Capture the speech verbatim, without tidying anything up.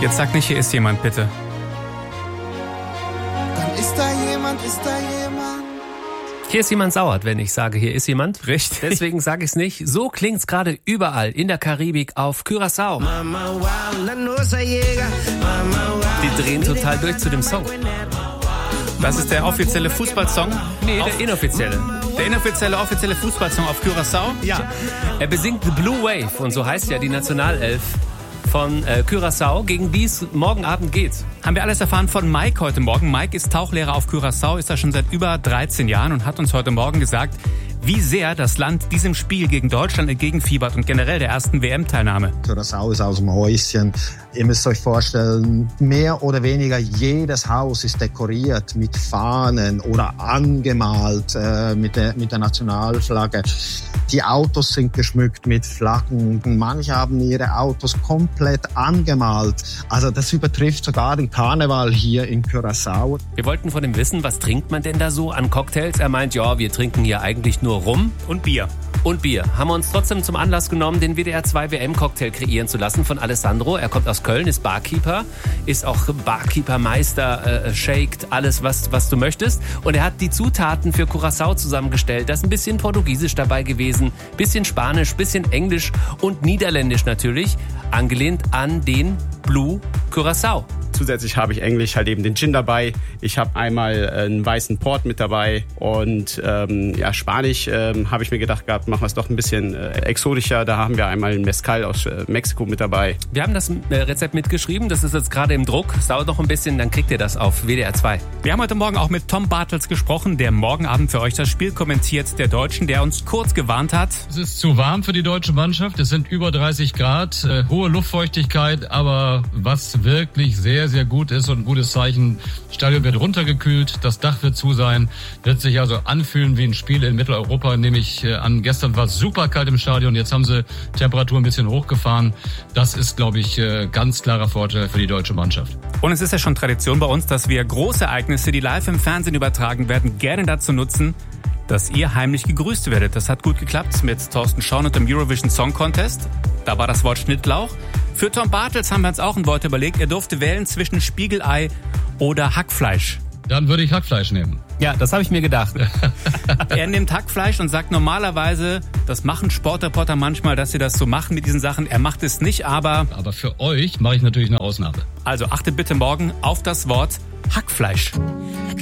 Jetzt sag nicht, hier ist jemand, bitte. Dann ist da jemand, ist da jemand. Hier ist jemand sauer, wenn ich sage, hier ist jemand. Richtig. Deswegen sage ich es nicht. So klingt's gerade überall in der Karibik auf Curaçao. Die drehen total durch zu dem Song. Das ist der offizielle Fußballsong? Nee, der inoffizielle. Der inoffizielle, offizielle Fußballsong auf Curaçao? Ja. Er besingt The Blue Wave und so heißt ja die Nationalelf von äh, Curaçao, gegen die es morgen Abend geht. Haben wir alles erfahren von Mike heute Morgen. Mike ist Tauchlehrer auf Curaçao, ist da schon seit über dreizehn Jahren und hat uns heute Morgen gesagt, wie sehr das Land diesem Spiel gegen Deutschland entgegenfiebert und generell der ersten W M-Teilnahme. Curaçao ist aus dem Häuschen. Ihr müsst euch vorstellen, mehr oder weniger jedes Haus ist dekoriert mit Fahnen oder angemalt äh, mit, der, mit der Nationalflagge. Die Autos sind geschmückt mit Flaggen. Manche haben ihre Autos komplett angemalt. Also das übertrifft sogar den Karneval hier in Curaçao. Wir wollten von ihm wissen, was trinkt man denn da so an Cocktails? Er meint, ja, wir trinken hier eigentlich nur Rum und Bier. Und Bier. Haben wir uns trotzdem zum Anlass genommen, den W D R zwei W M-Cocktail kreieren zu lassen von Alessandro. Er kommt aus Köln, ist Barkeeper, ist auch Barkeeper-Meister, äh, shaked, alles, was, was du möchtest. Und er hat die Zutaten für Curaçao zusammengestellt. Da ist ein bisschen Portugiesisch dabei gewesen, bisschen Spanisch, bisschen Englisch und Niederländisch natürlich, angelehnt an den Blue Curaçao. Zusätzlich habe ich Englisch halt eben den Gin dabei. Ich habe einmal einen weißen Port mit dabei und ähm, ja, Spanisch ähm, habe ich mir gedacht gehabt, machen wir es doch ein bisschen äh, exotischer. Da haben wir einmal einen Mezcal aus äh, Mexiko mit dabei. Wir haben das äh, Rezept mitgeschrieben, das ist jetzt gerade im Druck. Es dauert noch ein bisschen, dann kriegt ihr das auf W D R zwei. Wir haben heute Morgen auch mit Tom Bartels gesprochen, der morgen Abend für euch das Spiel kommentiert, der Deutschen, der uns kurz gewarnt hat. Es ist zu warm für die deutsche Mannschaft, es sind über dreißig Grad, äh, hohe Luftfeuchtigkeit, aber was wirklich sehr, sehr gut ist und ein gutes Zeichen, das Stadion wird runtergekühlt, das Dach wird zu sein, wird sich also anfühlen wie ein Spiel in Mitteleuropa, nehme ich äh, an. Gestern war es super kalt im Stadion, jetzt haben sie Temperatur ein bisschen hochgefahren. Das ist, glaube ich, äh, ganz klarer Vorteil für die deutsche Mannschaft. Und es ist ja schon Tradition bei uns, dass wir große Ereignisse, die live im Fernsehen übertragen werden, gerne dazu nutzen, dass ihr heimlich gegrüßt werdet. Das hat gut geklappt mit Thorsten Schorn und dem Eurovision Song Contest. Da war das Wort Schnittlauch. Für Tom Bartels haben wir uns auch ein Wort überlegt. Er durfte wählen zwischen Spiegelei oder Hackfleisch. Dann würde ich Hackfleisch nehmen. Ja, das habe ich mir gedacht. Er nimmt Hackfleisch und sagt normalerweise, das machen Sportreporter manchmal, dass sie das so machen mit diesen Sachen. Er macht es nicht, aber... Aber für euch mache ich natürlich eine Ausnahme. Also achtet bitte morgen auf das Wort Hackfleisch.